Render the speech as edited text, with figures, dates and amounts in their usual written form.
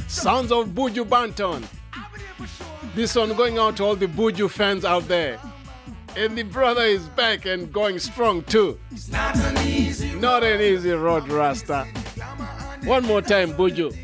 Sounds of Buju Banton. This one going out to all the Buju fans out there. And the brother is back and going strong too. Not an easy road, Rasta. One more time, Buju.